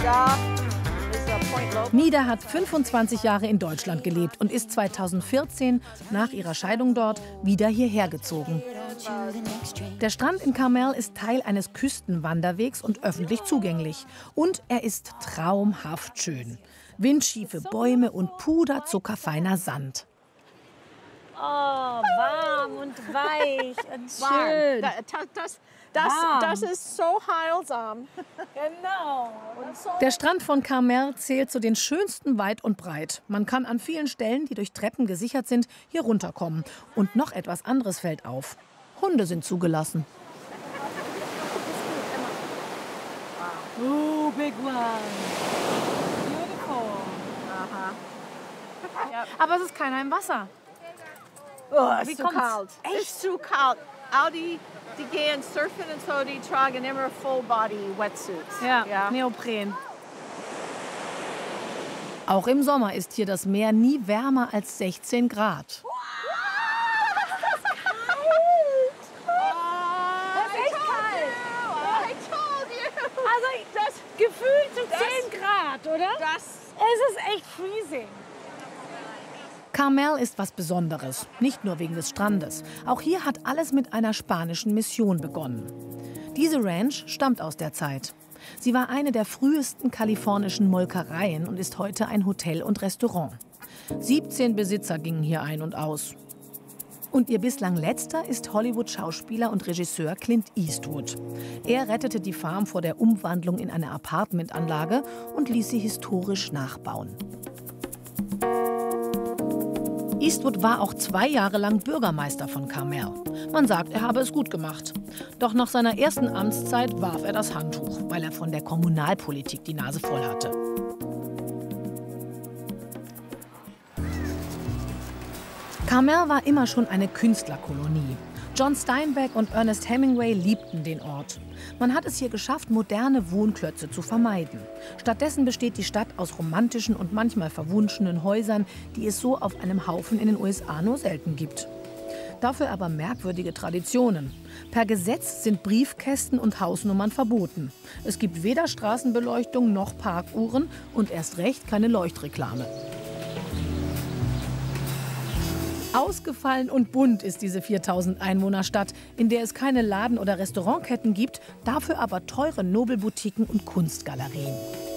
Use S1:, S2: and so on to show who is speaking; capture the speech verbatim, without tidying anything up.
S1: Nida hat fünfundzwanzig Jahre in Deutschland gelebt und ist zweitausendvierzehn nach ihrer Scheidung dort wieder hierher gezogen. Der Strand in Carmel ist Teil eines Küstenwanderwegs und öffentlich zugänglich. Und er ist traumhaft schön. Windschiefe Bäume und puderzuckerfeiner Sand.
S2: Oh, warm und weich und schön.
S3: Das, das, das, das ist so heilsam.
S2: Genau.
S1: Der Strand von Carmel zählt zu den schönsten weit und breit. Man kann an vielen Stellen, die durch Treppen gesichert sind, hier runterkommen. Und noch etwas anderes fällt auf. Hunde sind zugelassen.
S2: Oh, big one. Beautiful.
S3: Aha.
S2: Aber es ist keiner im Wasser.
S3: Oh, es
S2: Wie
S3: ist zu
S2: kommt's?
S3: kalt. Es ist zu kalt. All die, die gehen surfen und so, die tragen immer Full-Body-Wetsuits.
S2: Ja,
S3: Ja.
S2: Neopren.
S1: Auch im Sommer ist hier das Meer nie wärmer als sechzehn Grad.
S2: Also das gefühlt zu zehn Grad, oder?
S3: Das
S2: Es ist echt freezing.
S1: Carmel ist was Besonderes, nicht nur wegen des Strandes. Auch hier hat alles mit einer spanischen Mission begonnen. Diese Ranch stammt aus der Zeit. Sie war eine der frühesten kalifornischen Molkereien und ist heute ein Hotel und Restaurant. siebzehn Besitzer gingen hier ein und aus. Und ihr bislang letzter ist Hollywood-Schauspieler und Regisseur Clint Eastwood. Er rettete die Farm vor der Umwandlung in eine Apartmentanlage und ließ sie historisch nachbauen. Eastwood war auch zwei Jahre lang Bürgermeister von Carmel. Man sagt, er habe es gut gemacht. Doch nach seiner ersten Amtszeit warf er das Handtuch, weil er von der Kommunalpolitik die Nase voll hatte. Carmel war immer schon eine Künstlerkolonie. John Steinbeck und Ernest Hemingway liebten den Ort. Man hat es hier geschafft, moderne Wohnklötze zu vermeiden. Stattdessen besteht die Stadt aus romantischen und manchmal verwunschenen Häusern, die es so auf einem Haufen in den U S A nur selten gibt. Dafür aber merkwürdige Traditionen. Per Gesetz sind Briefkästen und Hausnummern verboten. Es gibt weder Straßenbeleuchtung noch Parkuhren und erst recht keine Leuchtreklame. Ausgefallen und bunt ist diese viertausend Einwohner-Stadt, in der es keine Laden- oder Restaurantketten gibt, dafür aber teure Nobelboutiquen und Kunstgalerien.